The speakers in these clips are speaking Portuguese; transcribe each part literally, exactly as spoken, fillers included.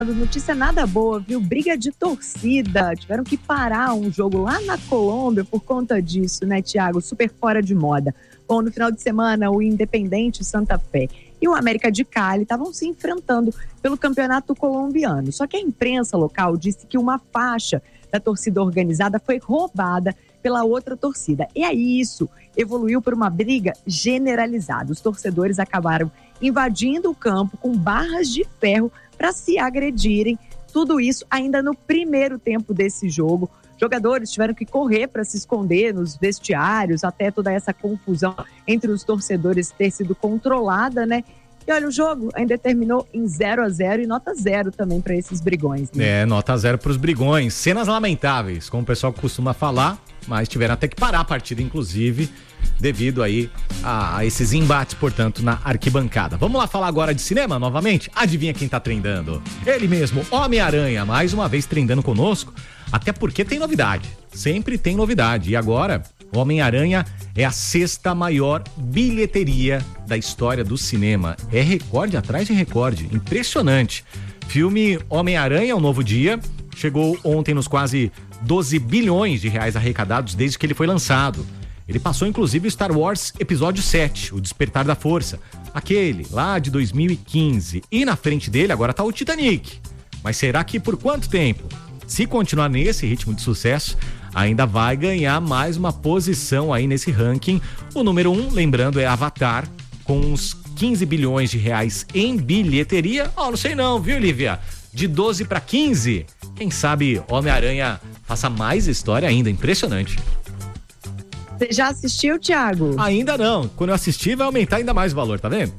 Notícia nada boa, viu? Briga de torcida. Tiveram que parar um jogo lá na Colômbia por conta disso, né, Thiago? Super fora de moda. Bom, no final de semana, o Independente Santa Fé e o América de Cali estavam se enfrentando pelo campeonato colombiano. Só que a imprensa local disse que uma faixa da torcida organizada foi roubada pela outra torcida. E aí isso evoluiu para uma briga generalizada. Os torcedores acabaram invadindo o campo com barras de ferro para se agredirem. Tudo isso ainda no primeiro tempo desse jogo. Jogadores tiveram que correr para se esconder nos vestiários, até toda essa confusão entre os torcedores ter sido controlada, né? E olha, o jogo ainda terminou em zero a zero e nota zero também para esses brigões, né? É, nota zero para os brigões. Cenas lamentáveis, como o pessoal costuma falar, mas tiveram até que parar a partida, inclusive, devido aí a, a esses embates, portanto, na arquibancada. Vamos lá falar agora de cinema novamente? Adivinha quem tá trendando? Ele mesmo, Homem-Aranha, mais uma vez trendando conosco, até porque tem novidade. Sempre tem novidade. E agora, Homem-Aranha é a sexta maior bilheteria da história do cinema. É recorde atrás de recorde. Impressionante. Filme Homem-Aranha, Um Novo Dia, chegou ontem nos quase doze bilhões de reais arrecadados desde que ele foi lançado. Ele passou inclusive o Star Wars Episódio sete, O Despertar da Força, aquele lá de dois mil e quinze. E na frente dele agora tá o Titanic. Mas será que por quanto tempo? Se continuar nesse ritmo de sucesso, ainda vai ganhar mais uma posição aí nesse ranking. O número um, lembrando, é Avatar, com uns quinze bilhões de reais em bilheteria. Ó, oh, não sei não, viu, Lívia? De doze para quinze. Quem sabe Homem-Aranha faça mais história ainda. Impressionante. Você já assistiu, Thiago? Ainda não. Quando eu assistir, vai aumentar ainda mais o valor, tá vendo?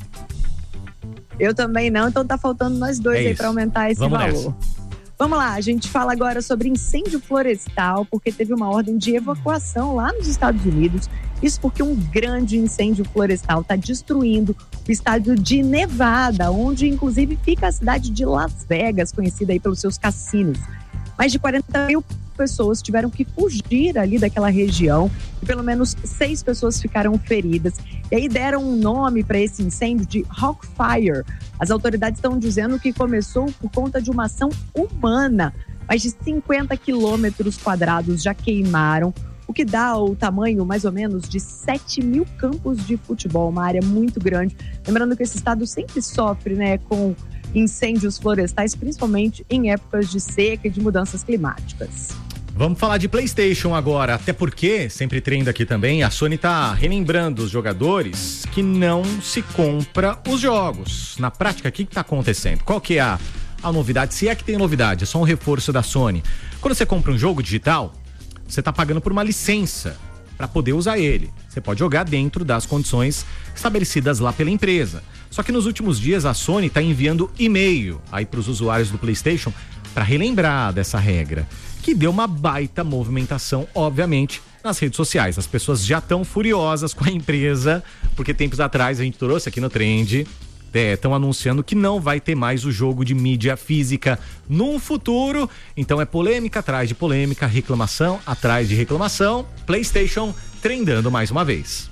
Eu também não, então tá faltando nós dois é aí para aumentar esse Vamos valor. Nessa. Vamos lá, a gente fala agora sobre incêndio florestal, porque teve uma ordem de evacuação lá nos Estados Unidos. Isso porque um grande incêndio florestal está destruindo o estado de Nevada, onde inclusive fica a cidade de Las Vegas, conhecida aí pelos seus cassinos. Mais de quarenta mil pessoas tiveram que fugir ali daquela região e pelo menos seis pessoas ficaram feridas. E aí deram um nome para esse incêndio de Hawkfire. As autoridades estão dizendo que começou por conta de uma ação humana. Mais de cinquenta quilômetros quadrados já queimaram, o que dá o tamanho mais ou menos de sete mil campos de futebol, uma área muito grande. Lembrando que esse estado sempre sofre, né, com incêndios florestais, principalmente em épocas de seca e de mudanças climáticas. Vamos falar de PlayStation agora, até porque, sempre treinando aqui também, a Sony tá relembrando os jogadores que não se compra os jogos. Na prática, o que que tá acontecendo? Qual que é a, a novidade? Se é que tem novidade, é só um reforço da Sony. Quando você compra um jogo digital, você tá pagando por uma licença para poder usar ele. Você pode jogar dentro das condições estabelecidas lá pela empresa. Só que nos últimos dias a Sony está enviando e-mail aí para os usuários do PlayStation para relembrar dessa regra, que deu uma baita movimentação, obviamente, nas redes sociais. As pessoas já estão furiosas com a empresa, porque tempos atrás a gente trouxe aqui no Trend, estão é, anunciando que não vai ter mais o jogo de mídia física no futuro. Então é polêmica atrás de polêmica, reclamação atrás de reclamação. PlayStation trendando mais uma vez.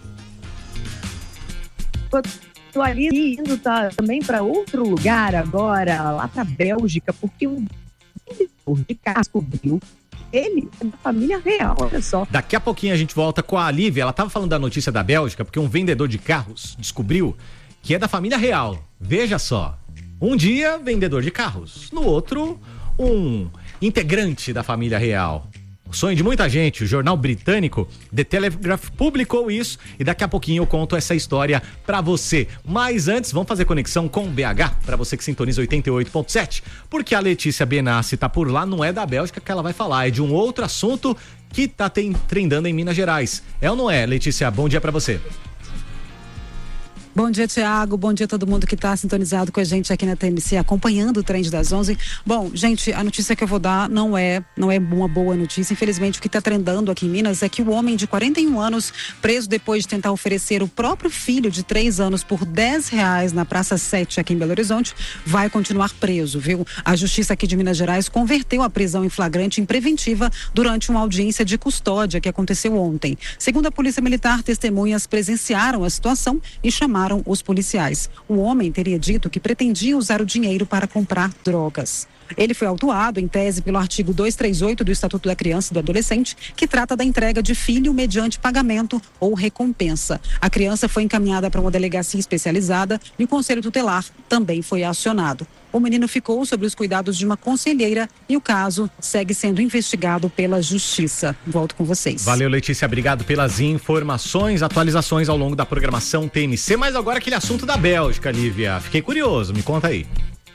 Tô ali indo tá, também para outro lugar agora, lá para Bélgica, porque um vendedor de carro descobriu ele é da família real, olha só. Daqui a pouquinho a gente volta com a Lívia. Ela tava falando da notícia da Bélgica, porque um vendedor de carros descobriu que é da família real. Veja só, um dia vendedor de carros, no outro um integrante da família real. O sonho de muita gente, o jornal britânico The Telegraph publicou isso e daqui a pouquinho eu conto essa história pra você. Mas antes, vamos fazer conexão com o B H, pra você que sintoniza oitenta e oito ponto sete, porque a Letícia Benassi tá por lá, não é da Bélgica que ela vai falar, é de um outro assunto que tá tem, trendando em Minas Gerais. É ou não é, Letícia? Bom dia pra você. Bom dia, Thiago. Bom dia a todo mundo que está sintonizado com a gente aqui na T M C, acompanhando o Trend das onze. Bom, gente, a notícia que eu vou dar não é, não é uma boa notícia. Infelizmente, o que está trendando aqui em Minas é que o homem de quarenta e um anos, preso depois de tentar oferecer o próprio filho de três anos por dez reais na Praça sete aqui em Belo Horizonte, vai continuar preso, viu? A Justiça aqui de Minas Gerais converteu a prisão em flagrante em preventiva durante uma audiência de custódia que aconteceu ontem. Segundo a Polícia Militar, testemunhas presenciaram a situação e chamaram acionaram os policiais. O homem teria dito que pretendia usar o dinheiro para comprar drogas. Ele foi autuado, em tese, pelo artigo duzentos e trinta e oito do Estatuto da Criança e do Adolescente, que trata da entrega de filho mediante pagamento ou recompensa. A criança foi encaminhada para uma delegacia especializada e o Conselho Tutelar também foi acionado. O menino ficou sob os cuidados de uma conselheira e o caso segue sendo investigado pela Justiça. Volto com vocês. Valeu, Letícia. Obrigado pelas informações, atualizações ao longo da programação T M C. Mas agora aquele assunto da Bélgica, Lívia. Fiquei curioso, me conta aí.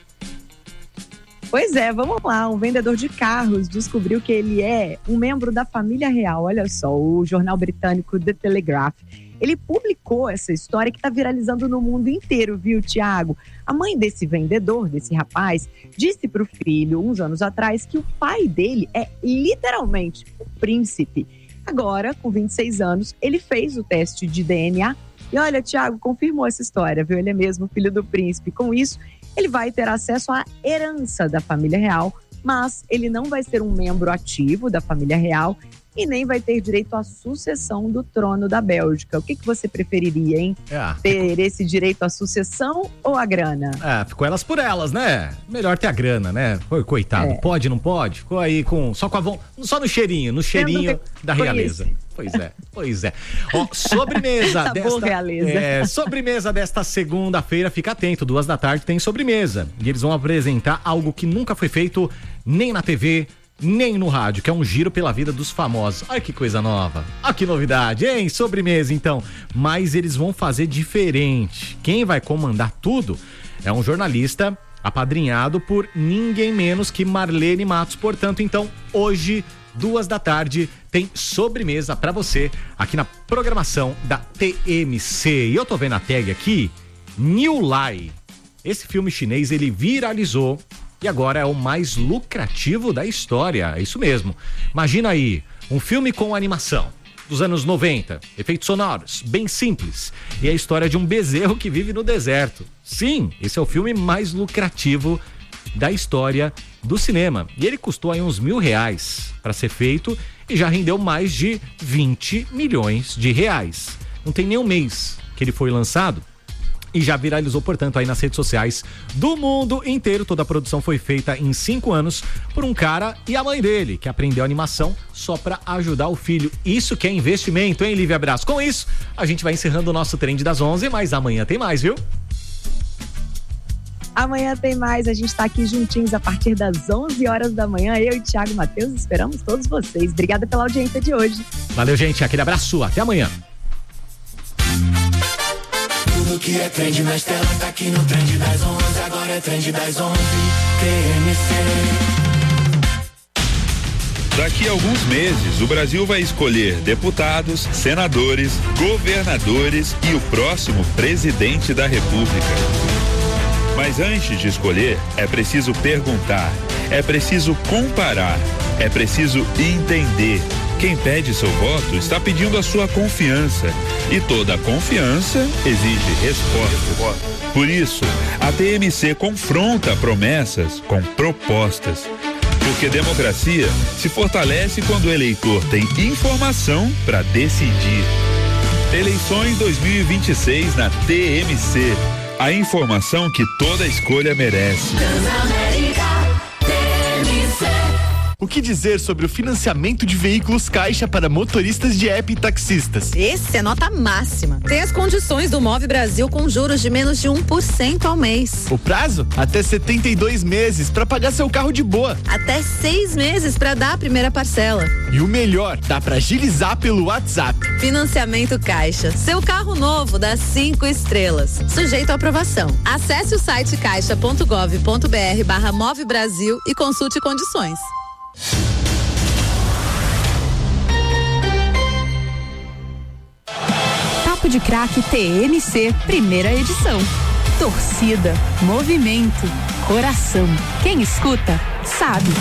Pois é, vamos lá. Um vendedor de carros descobriu que ele é um membro da família real. Olha só, o jornal britânico The Telegraph. Ele publicou essa história que está viralizando no mundo inteiro, viu, Tiago? A mãe desse vendedor, desse rapaz, disse para o filho, uns anos atrás, que o pai dele é literalmente um príncipe. Agora, com vinte e seis anos, ele fez o teste de D N A e olha, Tiago, confirmou essa história, viu? Ele é mesmo filho do príncipe. Com isso, ele vai ter acesso à herança da família real, mas ele não vai ser um membro ativo da família real e nem vai ter direito à sucessão do trono da Bélgica. O que, que você preferiria, hein? É, ter ficou... esse direito à sucessão ou a grana? É, ficou elas por elas, né? Melhor ter a grana, né? Coitado, é. Pode, não pode? Ficou aí com, só com a vontade, só no cheirinho, no cheirinho da realeza. Pois é, pois é. Ó, sobremesa desta, é, sobremesa desta segunda-feira, fica atento, duas da tarde tem sobremesa. E eles vão apresentar algo que nunca foi feito nem na T V, nem no rádio, que é um giro pela vida dos famosos. Olha que coisa nova, olha que novidade, hein? Sobremesa, então. Mas eles vão fazer diferente. Quem vai comandar tudo é um jornalista apadrinhado por ninguém menos que Marlene Matos. Portanto, então, hoje, duas da tarde, tem sobremesa pra você aqui na programação da T M C. E eu tô vendo a tag aqui, New Lai. Esse filme chinês, ele viralizou e agora é o mais lucrativo da história. É isso mesmo. Imagina aí, um filme com animação dos anos noventa, efeitos sonoros, bem simples. E a história de um bezerro que vive no deserto. Sim, esse é o filme mais lucrativo da história do cinema. E ele custou aí uns mil reais para ser feito e já rendeu mais de vinte milhões de reais. Não tem nem um mês que ele foi lançado e já viralizou, portanto, aí nas redes sociais do mundo inteiro. Toda a produção foi feita em cinco anos por um cara e a mãe dele, que aprendeu animação só para ajudar o filho. Isso que é investimento, hein, Lívia Brás? Com isso, a gente vai encerrando o nosso Trend das onze, mas amanhã tem mais, viu? Amanhã tem mais, a gente tá aqui juntinhos a partir das onze horas da manhã. Eu e Thiago Matheus esperamos todos vocês. Obrigada pela audiência de hoje. Valeu, gente. Aquele abraço. Até amanhã. Tudo que é trend nas telas tá aqui no Trend das onze. Agora é Trend das onze. T M C. Daqui a alguns meses, o Brasil vai escolher deputados, senadores, governadores e o próximo presidente da República. Mas antes de escolher, é preciso perguntar, é preciso comparar, é preciso entender. Quem pede seu voto está pedindo a sua confiança. E toda confiança exige resposta. Por isso, a T M C confronta promessas com propostas. Porque democracia se fortalece quando o eleitor tem informação para decidir. Eleições dois mil e vinte e seis na T M C. A informação que toda escolha merece. O que dizer sobre o financiamento de veículos Caixa para motoristas de app e taxistas? Esse é nota máxima. Tem as condições do Move Brasil com juros de menos de um por cento ao mês. O prazo? Até setenta e dois meses para pagar seu carro de boa. Até seis meses para dar a primeira parcela. E o melhor, dá para agilizar pelo WhatsApp. Financiamento Caixa. Seu carro novo dá cinco estrelas. Sujeito à aprovação. Acesse o site caixa ponto gov ponto br barra Move Brasil e consulte condições. Papo de Craque T M C, primeira edição. Torcida, movimento, coração. Quem escuta, sabe.